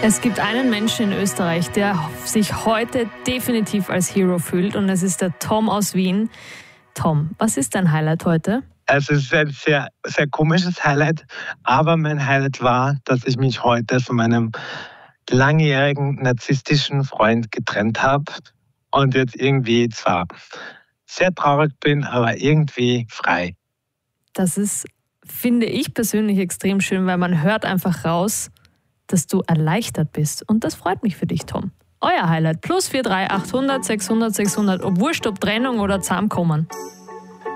Es gibt einen Menschen in Österreich, der sich heute definitiv als Hero fühlt, und es ist der Tom aus Wien. Tom, was ist dein Highlight heute? Also es ist ein sehr, sehr komisches Highlight, aber mein Highlight war, dass ich mich heute von meinem langjährigen narzisstischen Freund getrennt habe und jetzt irgendwie zwar sehr traurig bin, aber irgendwie frei. Das ist, finde ich persönlich, extrem schön, weil man hört einfach raus, dass du erleichtert bist. Und das freut mich für dich, Tom. Euer Highlight: +43 800 600 600, ob Wurscht, ob Trennung oder Zusammenkommen.